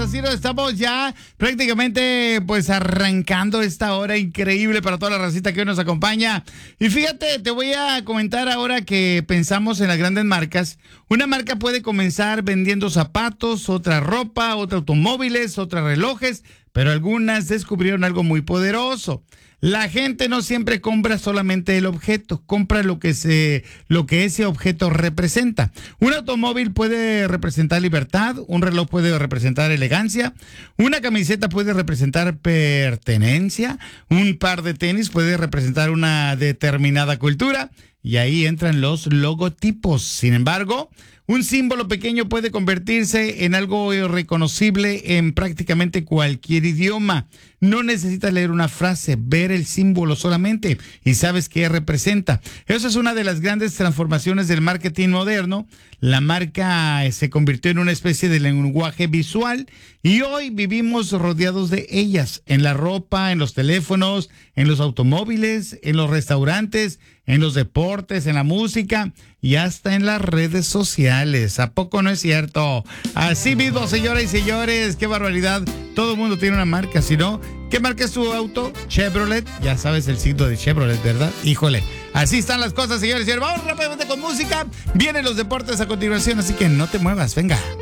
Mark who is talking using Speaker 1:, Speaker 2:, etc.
Speaker 1: así nos estamos ya prácticamente pues arrancando esta hora increíble para toda la racita que hoy nos acompaña. Y fíjate, te voy a comentar ahora que pensamos en las grandes marcas. Una marca puede comenzar vendiendo zapatos, otra ropa, otra automóviles, otras relojes, pero algunas descubrieron algo muy poderoso. La gente no siempre compra solamente el objeto, compra lo que ese objeto representa. Un automóvil puede representar libertad, un reloj puede representar elegancia, una camiseta puede representar pertenencia, un par de tenis puede representar una determinada cultura y ahí entran los logotipos. Sin embargo, un símbolo pequeño puede convertirse en algo reconocible en prácticamente cualquier idioma. No necesitas leer una frase, ver el símbolo solamente y sabes qué representa. Eso es una de las grandes transformaciones del marketing moderno. La marca se convirtió en una especie de lenguaje visual y hoy vivimos rodeados de ellas, en la ropa, en los teléfonos, en los automóviles, en los restaurantes, en los deportes, en la música y hasta en las redes sociales. ¿A poco no es cierto? Así mismo, señoras y señores, qué barbaridad. Todo el mundo tiene una marca, si no, ¿qué marca es tu auto? Chevrolet, ya sabes el signo de Chevrolet, ¿verdad? Híjole, así están las cosas, señores y señores. Vamos rápidamente con música. Vienen los deportes a continuación, así que no te muevas, venga.